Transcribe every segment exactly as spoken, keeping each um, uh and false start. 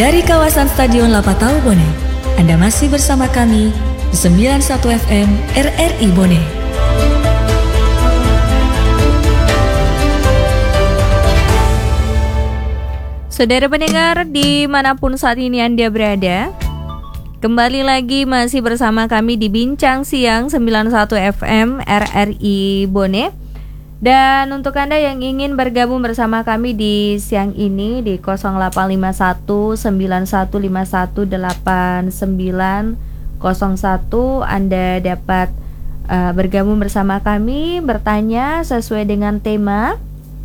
Dari kawasan Stadion Lapatau Bone, Anda masih bersama kami di sembilan puluh satu F M R R I Bone. Saudara pendengar dimanapun saat ini Anda berada, kembali lagi masih bersama kami di Bincang Siang sembilan puluh satu F M R R I Bone. Dan untuk Anda yang ingin bergabung bersama kami di siang ini di nol delapan lima satu sembilan satu lima satu delapan sembilan nol satu, Anda dapat uh, bergabung bersama kami, bertanya sesuai dengan tema.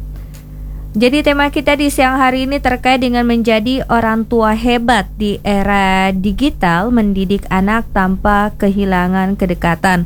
Jadi tema kita di siang hari ini terkait dengan menjadi orang tua hebat di era digital, mendidik anak tanpa kehilangan kedekatan.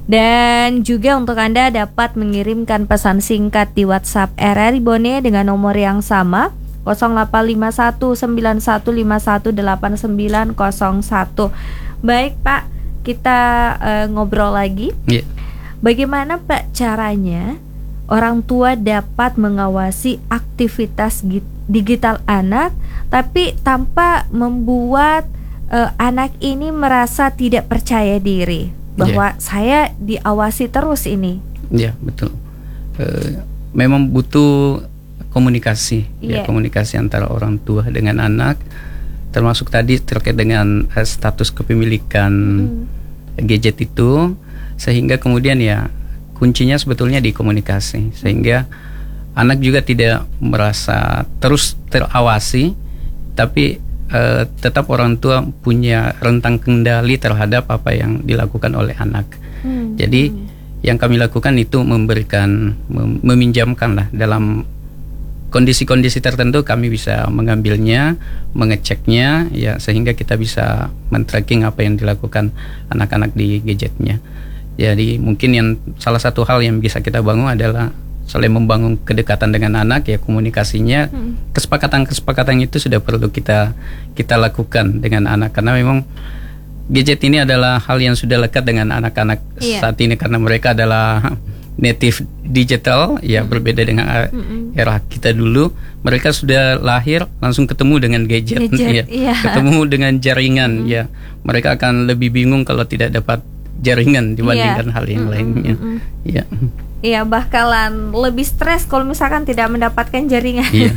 Dan juga untuk Anda dapat mengirimkan pesan singkat di WhatsApp R R I Bone dengan nomor yang sama nol delapan lima satu sembilan satu lima satu delapan sembilan nol satu. Baik Pak, kita uh, ngobrol lagi. Yeah. Bagaimana Pak caranya orang tua dapat mengawasi aktivitas digital anak tapi tanpa membuat uh, anak ini merasa tidak percaya diri bahwa yeah. saya diawasi terus ini? Ya, yeah, betul. Uh, memang butuh komunikasi, yeah. ya komunikasi antara orang tua dengan anak, termasuk tadi terkait dengan uh, status kepemilikan mm. gadget itu, sehingga kemudian ya kuncinya sebetulnya di komunikasi, sehingga anak juga tidak merasa terus terawasi, tapi Uh, tetap orang tua punya rentang kendali terhadap apa yang dilakukan oleh anak. Hmm. Jadi hmm. yang kami lakukan itu memberikan, mem- meminjamkan lah dalam kondisi-kondisi tertentu kami bisa mengambilnya, mengeceknya, ya sehingga kita bisa men-tracking apa yang dilakukan anak-anak di gadgetnya. Jadi mungkin yang salah satu hal yang bisa kita bangun adalah saling membangun kedekatan dengan anak, ya komunikasinya, hmm. kesepakatan-kesepakatan itu sudah perlu kita kita lakukan dengan anak, karena memang gadget ini adalah hal yang sudah lekat dengan anak-anak yeah. saat ini, karena mereka adalah native digital, ya hmm. berbeda dengan hmm. era kita dulu. Mereka sudah lahir langsung ketemu dengan gadget, gadget ya, yeah. ketemu dengan jaringan, hmm. ya mereka akan lebih bingung kalau tidak dapat jaringan dibandingkan yeah. hal yang hmm. lainnya, hmm. ya. Iya, bakalan lebih stres kalau misalkan tidak mendapatkan jaringan. Iya.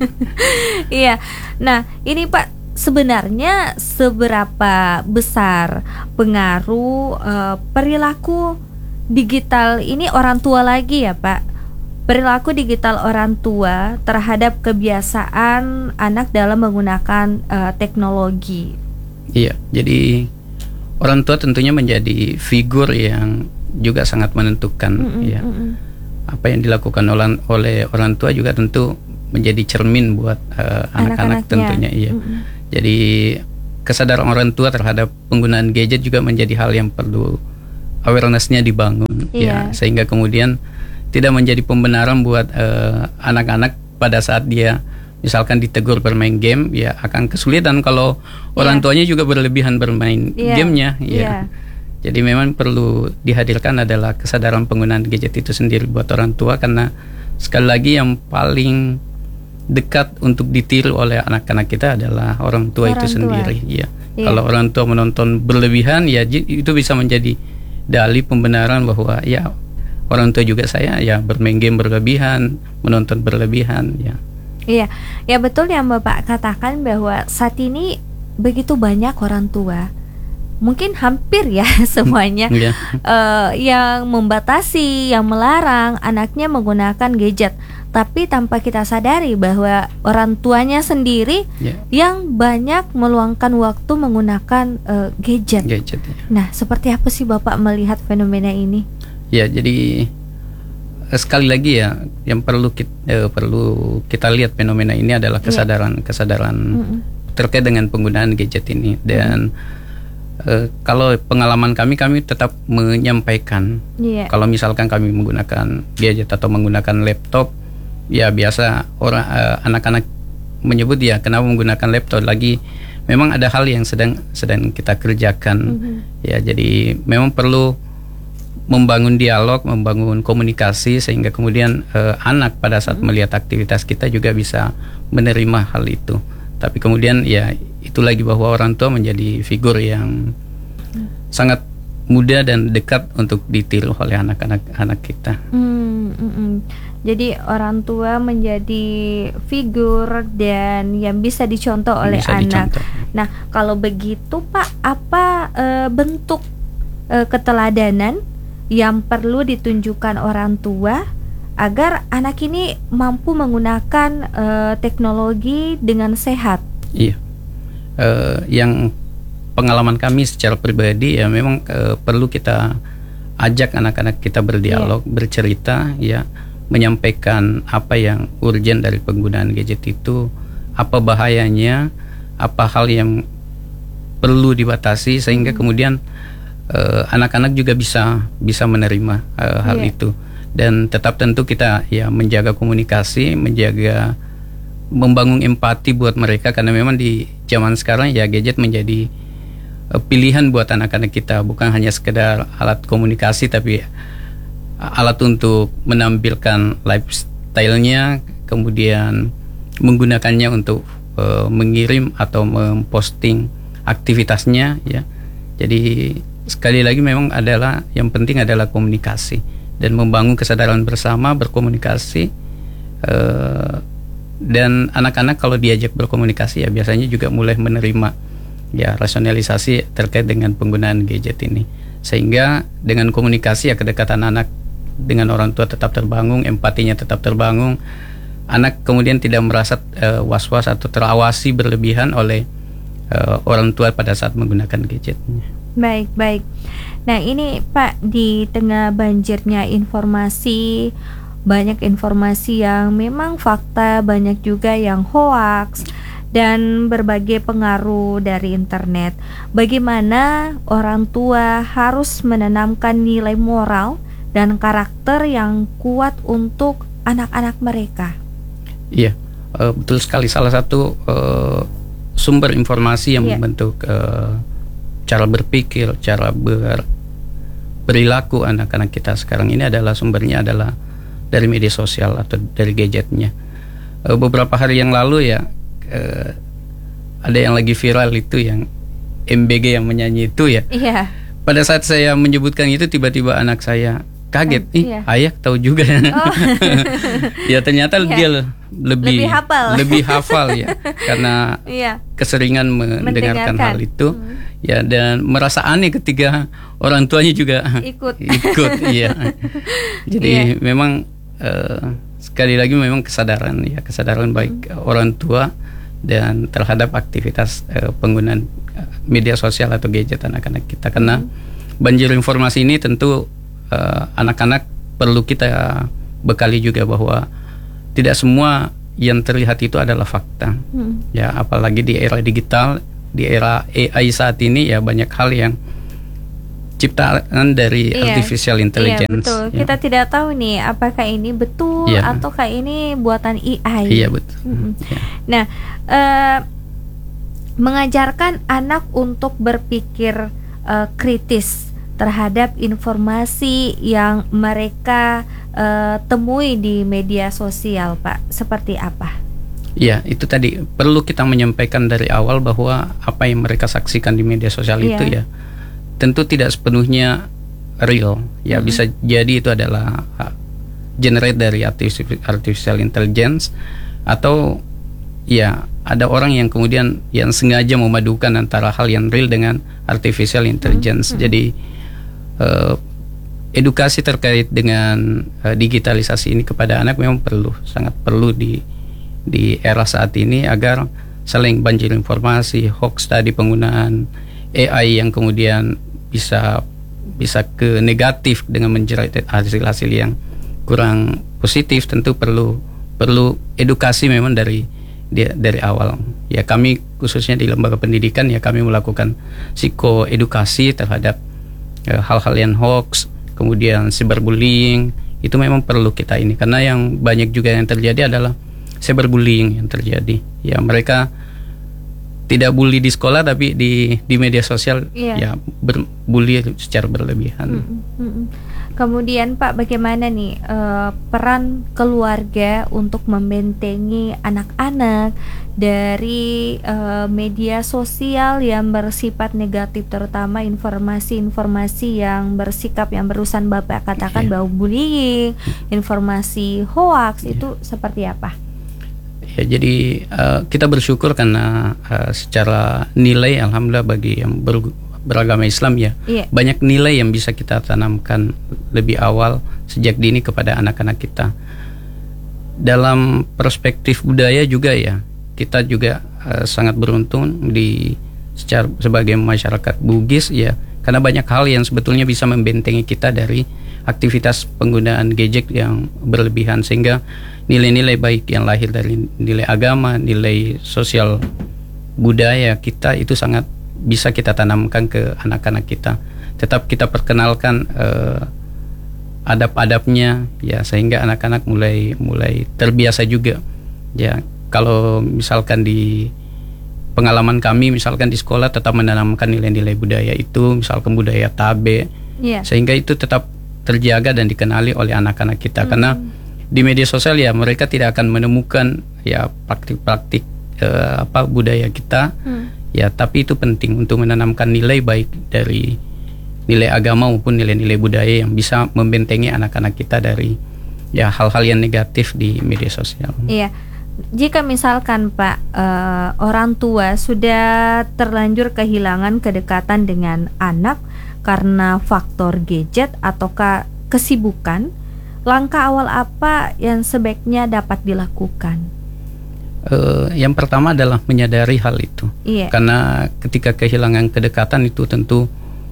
Iya. Nah, ini Pak, sebenarnya seberapa besar pengaruh uh, perilaku digital ini orang tua lagi ya Pak? Perilaku digital orang tua terhadap kebiasaan anak dalam menggunakan uh, teknologi. Iya, jadi orang tua tentunya menjadi figur yang juga sangat menentukan, mm-mm, ya mm-mm. apa yang dilakukan oleh, oleh orang tua juga tentu menjadi cermin buat uh, anak-anak tentunya, iya. Mm-mm. Jadi kesadaran orang tua terhadap penggunaan gadget juga menjadi hal yang perlu awareness-nya dibangun, yeah. ya sehingga kemudian tidak menjadi pembenaran buat uh, anak-anak pada saat dia misalkan ditegur bermain game, ya akan kesulitan kalau yeah. orang tuanya juga berlebihan bermain yeah. gamenya, ya. Yeah. Jadi memang perlu dihadirkan adalah kesadaran penggunaan gadget itu sendiri buat orang tua, karena sekali lagi yang paling dekat untuk ditiru oleh anak-anak kita adalah orang tua orang itu tua. sendiri. Ya. Yeah. Kalau orang tua menonton berlebihan, ya itu bisa menjadi dalih pembenaran bahwa ya orang tua juga saya ya bermain game berlebihan, menonton berlebihan. Ya. Iya, ya betul yang Bapak katakan bahwa saat ini begitu banyak orang tua, mungkin hampir ya semuanya yeah. uh, yang membatasi, yang melarang anaknya menggunakan gadget, tapi tanpa kita sadari bahwa orang tuanya sendiri yeah. yang banyak meluangkan waktu menggunakan uh, gadget. gadget ya. Nah, seperti apa sih Bapak melihat fenomena ini? Ya, jadi sekali lagi ya, yang perlu kita, eh, perlu kita lihat fenomena ini adalah kesadaran yeah. kesadaran mm-hmm. terkait dengan penggunaan gadget ini. Dan mm-hmm. Uh, kalau pengalaman kami, kami tetap menyampaikan yeah. kalau misalkan kami menggunakan gadget atau menggunakan laptop, ya biasa orang uh, anak-anak menyebut ya kenapa menggunakan laptop lagi, memang ada hal yang sedang sedang kita kerjakan, mm-hmm. ya jadi memang perlu membangun dialog, membangun komunikasi sehingga kemudian uh, anak pada saat mm-hmm. melihat aktivitas kita juga bisa menerima hal itu. Tapi kemudian ya itu lagi bahwa orang tua menjadi figur yang hmm. sangat mudah dan dekat untuk ditiru oleh anak-anak anak kita. Hmm, mm, mm. Jadi orang tua menjadi figur dan yang bisa dicontoh oleh Bisa anak. dicontoh. Nah, kalau begitu Pak, apa e, bentuk e, keteladanan yang perlu ditunjukkan orang tua agar anak ini mampu menggunakan e, teknologi dengan sehat? Iya. E, yang pengalaman kami secara pribadi ya memang e, perlu kita ajak anak-anak kita berdialog, yeah. bercerita, ya, menyampaikan apa yang urgent dari penggunaan gadget itu, apa bahayanya, apa hal yang perlu dibatasi sehingga hmm. kemudian e, anak-anak juga bisa bisa menerima e, hal yeah. itu, dan tetap tentu kita ya menjaga komunikasi, menjaga membangun empati buat mereka, karena memang di zaman sekarang ya gadget menjadi pilihan buat anak-anak kita, bukan hanya sekedar alat komunikasi tapi alat untuk menampilkan lifestyle-nya, kemudian menggunakannya untuk uh, mengirim atau memposting aktivitasnya, ya. Jadi sekali lagi memang adalah yang penting adalah komunikasi dan membangun kesadaran bersama, berkomunikasi, uh, dan anak-anak kalau diajak berkomunikasi ya biasanya juga mulai menerima ya rasionalisasi terkait dengan penggunaan gadget ini, sehingga dengan komunikasi ya kedekatan anak dengan orang tua tetap terbangun, empatinya tetap terbangun, anak kemudian tidak merasa uh, was-was atau terawasi berlebihan oleh uh, orang tua pada saat menggunakan gadgetnya. Baik, baik. Nah ini Pak, di tengah banjirnya informasi, banyak informasi yang memang fakta, banyak juga yang hoaks dan berbagai pengaruh dari internet. Bagaimana orang tua harus menanamkan nilai moral dan karakter yang kuat untuk anak-anak mereka? Iya, uh, betul sekali. Salah satu uh, sumber informasi yang yeah. membentuk uh, cara berpikir, cara berperilaku anak-anak kita sekarang ini adalah sumbernya adalah dari media sosial atau dari gadgetnya. Uh, beberapa hari yang lalu ya, Uh, ada yang lagi viral itu yang M B G yang menyanyi itu ya. Iya. Pada saat saya menyebutkan itu tiba-tiba anak saya kaget. Ih, iya. ayah tahu juga. Oh. Ya ternyata iya. dia lebih lebih hafal, lebih hafal ya karena iya. keseringan mendengarkan, mendengarkan hal itu. Hmm. Ya, dan merasa aneh ketika orang tuanya juga ikut. ikut iya. Jadi iya. memang uh, sekali lagi memang kesadaran ya kesadaran baik hmm. orang tua dan terhadap aktivitas uh, penggunaan uh, media sosial atau gadget anak-anak kita, karena hmm. banjir informasi ini tentu uh, anak-anak perlu kita bekali juga bahwa tidak semua yang terlihat itu adalah fakta. hmm. Ya, apalagi di era digital, di era A I saat ini ya banyak hal yang ciptaan dari iya, artificial intelligence. Iya, betul. Ya. Kita tidak tahu nih apakah ini betul iya. ataukah ini buatan A I. Iya, betul. Mm-hmm. Ya. Nah, uh, mengajarkan anak untuk berpikir uh, kritis terhadap informasi yang mereka uh, temui di media sosial, Pak. Seperti apa? Ya, itu tadi perlu kita menyampaikan dari awal bahwa apa yang mereka saksikan di media sosial iya. itu ya tentu tidak sepenuhnya real, ya mm-hmm. bisa jadi itu adalah uh, generate dari artificial intelligence, atau ya ada orang yang kemudian yang sengaja memadukan antara hal yang real dengan artificial intelligence. Mm-hmm. Jadi uh, edukasi terkait dengan uh, digitalisasi ini kepada anak memang perlu, sangat perlu di di era saat ini agar selain banjir informasi, hoax tadi, penggunaan A I yang kemudian bisa bisa ke negatif dengan menjerat hasil-hasil yang kurang positif, tentu perlu perlu edukasi memang dari dari awal. Ya, kami khususnya di lembaga pendidikan ya kami melakukan psikoedukasi terhadap uh, hal-hal yang hoax, kemudian cyberbullying, itu memang perlu kita ini, karena yang banyak juga yang terjadi adalah cyberbullying yang terjadi. Ya, mereka tidak bully di sekolah tapi di di media sosial iya. ya berbully secara berlebihan. Mm-hmm. Kemudian Pak, bagaimana nih eh, peran keluarga untuk membentengi anak-anak dari eh, media sosial yang bersifat negatif, terutama informasi-informasi yang bersikap yang berusan Bapak katakan Yeah. bahwa bullying, informasi hoax Yeah. itu seperti apa? Ya, jadi uh, kita bersyukur karena uh, secara nilai, alhamdulillah bagi yang ber, beragama Islam ya, Iya. banyak nilai yang bisa kita tanamkan lebih awal sejak dini kepada anak-anak kita. Dalam perspektif budaya juga ya, kita juga uh, sangat beruntung di secara sebagai masyarakat Bugis ya, karena banyak hal yang sebetulnya bisa membentengi kita dari aktivitas penggunaan gadget yang berlebihan, sehingga nilai-nilai baik yang lahir dari nilai agama, nilai sosial budaya kita itu sangat bisa kita tanamkan ke anak-anak kita. Tetap kita perkenalkan eh, adab-adabnya ya, sehingga anak-anak mulai mulai terbiasa juga ya. Kalau misalkan di pengalaman kami, misalkan di sekolah tetap menanamkan nilai-nilai budaya itu, misalkan budaya tabe, Iya. sehingga itu tetap terjaga dan dikenali oleh anak-anak kita. Hmm. Karena di media sosial ya mereka tidak akan menemukan ya praktik-praktik eh, apa budaya kita Hmm. ya, tapi itu penting untuk menanamkan nilai baik dari nilai agama maupun nilai-nilai budaya yang bisa membentengi anak-anak kita dari ya hal-hal yang negatif di media sosial. Iya. Jika misalkan Pak, eh, orang tua sudah terlanjur kehilangan kedekatan dengan anak karena faktor gadget ataukah kesibukan, langkah awal apa yang sebaiknya dapat dilakukan? Uh, yang pertama adalah menyadari hal itu. Iya. Karena ketika kehilangan kedekatan itu tentu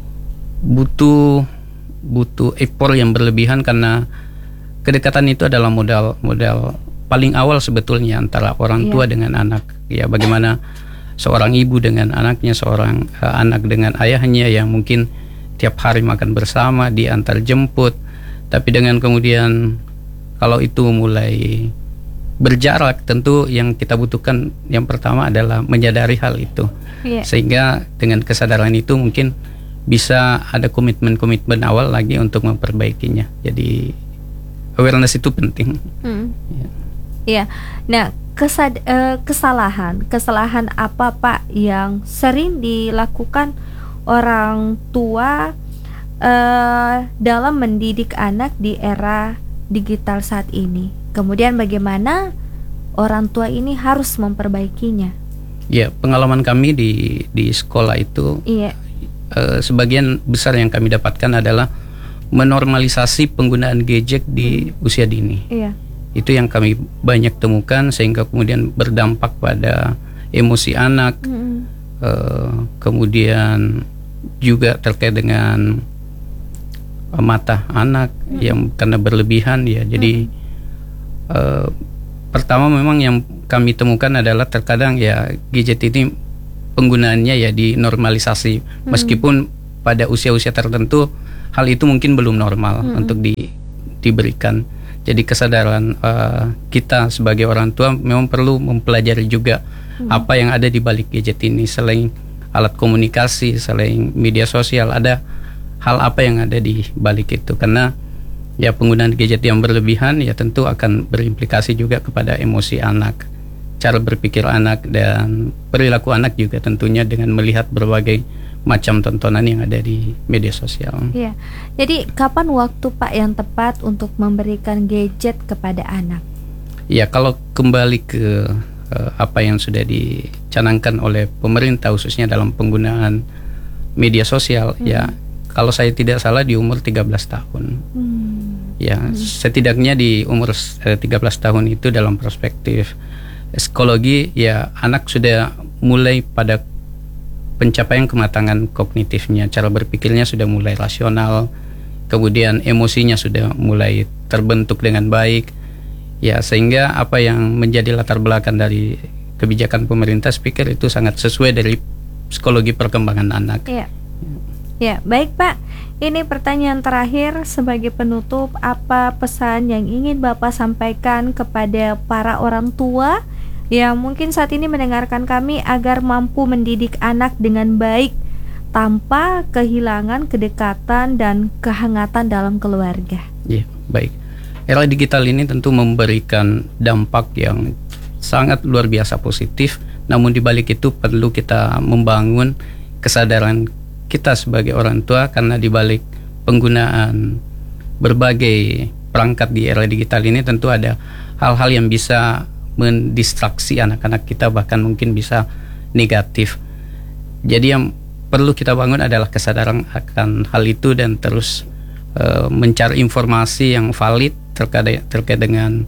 butuh butuh effort yang berlebihan, karena kedekatan itu adalah modal modal paling awal sebetulnya antara orang Iya. tua dengan anak. Ya, bagaimana seorang ibu dengan anaknya, seorang uh, anak dengan ayahnya yang mungkin tiap hari makan bersama, diantar jemput, tapi dengan kemudian kalau itu mulai berjarak, tentu yang kita butuhkan yang pertama adalah menyadari hal itu. Iya. Sehingga dengan kesadaran itu mungkin bisa ada komitmen-komitmen awal lagi untuk memperbaikinya. Jadi awareness itu penting. Hmm. Ya. Iya. Nah, kesad eh, kesalahan, kesalahan apa Pak yang sering dilakukan orang tua eh, dalam mendidik anak di era digital saat ini? Kemudian bagaimana orang tua ini harus memperbaikinya? Ya, pengalaman kami di di sekolah itu Iya. eh, sebagian besar yang kami dapatkan adalah menormalisasi penggunaan gadget di usia dini. Iya. Itu yang kami banyak temukan, sehingga kemudian berdampak pada emosi anak, Mm-mm. eh, kemudian juga terkait dengan eh, mata anak Mm-mm. yang karena berlebihan ya. Jadi eh, pertama memang yang kami temukan adalah terkadang ya gadget ini penggunaannya ya dinormalisasi, meskipun pada usia-usia tertentu hal itu mungkin belum normal Mm-mm. untuk di, diberikan. Jadi kesadaran uh, kita sebagai orang tua memang perlu mempelajari juga hmm. apa yang ada di balik gadget ini. Selain alat komunikasi, selain media sosial, ada hal apa yang ada di balik itu. Karena ya penggunaan gadget yang berlebihan ya tentu akan berimplikasi juga kepada emosi anak, cara berpikir anak, dan perilaku anak juga tentunya dengan melihat berbagai macam tontonan yang ada di media sosial. Iya. Jadi kapan waktu Pak yang tepat untuk memberikan gadget kepada anak? Ya, kalau kembali ke uh, apa yang sudah dicanangkan oleh pemerintah khususnya dalam penggunaan media sosial, hmm. ya kalau saya tidak salah di umur tiga belas tahun. Hmm. Ya, hmm. setidaknya di umur uh, tiga belas tahun itu dalam perspektif psikologi ya anak sudah mulai pada pencapaian kematangan kognitifnya, cara berpikirnya sudah mulai rasional, kemudian emosinya sudah mulai terbentuk dengan baik, ya sehingga apa yang menjadi latar belakang dari kebijakan pemerintah, saya pikir itu sangat sesuai dari psikologi perkembangan anak. Iya. Ya, baik Pak. Ini pertanyaan terakhir sebagai penutup, apa pesan yang ingin Bapak sampaikan kepada para orang tua yang mungkin saat ini mendengarkan kami agar mampu mendidik anak dengan baik tanpa kehilangan kedekatan dan kehangatan dalam keluarga. Iya, baik. Era digital ini tentu memberikan dampak yang sangat luar biasa positif, namun di balik itu perlu kita membangun kesadaran kita sebagai orang tua, karena di balik penggunaan berbagai perangkat di era digital ini tentu ada hal-hal yang bisa mendistraksi anak-anak kita, bahkan mungkin bisa negatif. Jadi yang perlu kita bangun adalah kesadaran akan hal itu dan terus uh, mencari informasi yang valid terkait terkait dengan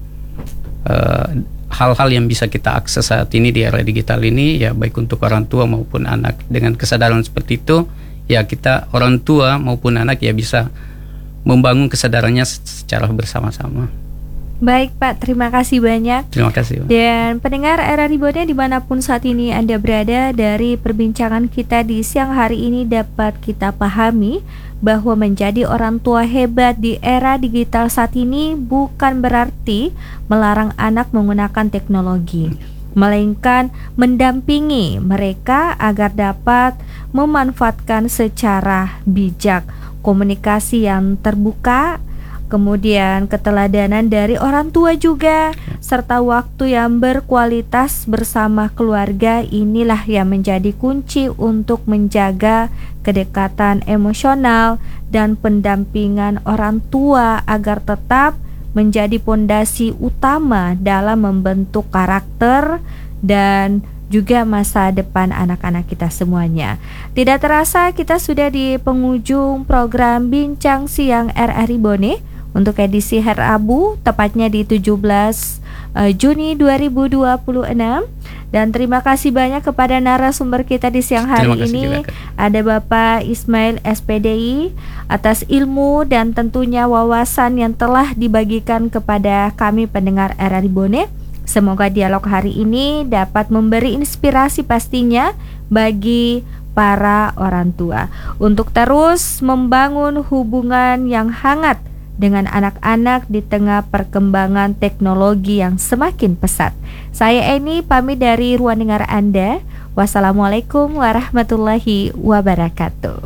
uh, hal-hal yang bisa kita akses saat ini di era digital ini, ya baik untuk orang tua maupun anak. Dengan kesadaran seperti itu, ya kita orang tua maupun anak ya bisa membangun kesadarannya secara bersama-sama. Baik Pak, terima kasih banyak. Terima kasih Pak. Dan pendengar R R I Bone dimanapun saat ini Anda berada, dari perbincangan kita di siang hari ini dapat kita pahami bahwa menjadi orang tua hebat di era digital saat ini bukan berarti melarang anak menggunakan teknologi, melainkan mendampingi mereka agar dapat memanfaatkan secara bijak. Komunikasi yang terbuka, kemudian keteladanan dari orang tua juga, serta waktu yang berkualitas bersama keluarga, inilah yang menjadi kunci untuk menjaga kedekatan emosional dan pendampingan orang tua agar tetap menjadi pondasi utama dalam membentuk karakter dan juga masa depan anak-anak kita semuanya. Tidak terasa kita sudah di penghujung program Bincang Siang R R I Bone untuk edisi hari Rabu, tepatnya di tujuh belas Juni dua ribu dua puluh enam. Dan terima kasih banyak kepada narasumber kita di siang hari ini. Juga, ada Bapak Ismail S P D I atas ilmu dan tentunya wawasan yang telah dibagikan kepada kami pendengar R R I Bone. Semoga dialog hari ini dapat memberi inspirasi pastinya bagi para orang tua untuk terus membangun hubungan yang hangat dengan anak-anak di tengah perkembangan teknologi yang semakin pesat. Saya Eni pamit dari ruang dengar Anda. Wassalamualaikum warahmatullahi wabarakatuh.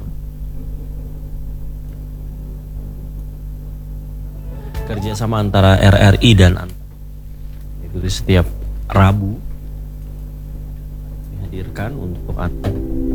Kerjasama antara R R I dan itu setiap Rabu dihadirkan untuk anak.